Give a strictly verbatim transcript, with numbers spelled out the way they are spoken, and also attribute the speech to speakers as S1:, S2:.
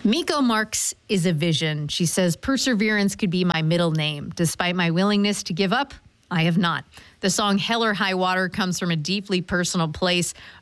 S1: Miko Marks is a vision. She says, perseverance could be my middle name. Despite my willingness to give up, I have not. The song Hell or High Water comes from a deeply personal place.